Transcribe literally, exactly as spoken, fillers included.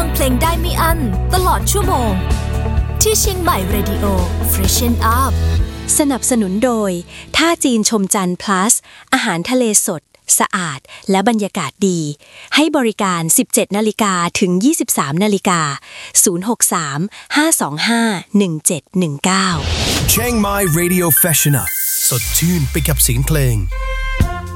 งเพลงได้ไม่อั้นตลอดชั่วโมงที่เชียงใหม่ Radio Freshen Up สนับสนุนโดยท่าจีนชมจันทร์ plus อาหารทะเลสดสะอาดและบรรยากาศดีให้บริการ สิบเจ็ดนาฬิกา ถึง ยี่สิบสามนาฬิกา ศูนย์ หก สาม ห้า สอง ห้า หนึ่ง เจ็ด หนึ่ง เก้า Chiang Mai Radio Freshen Up สดชื่นไปกับเสียงเพลง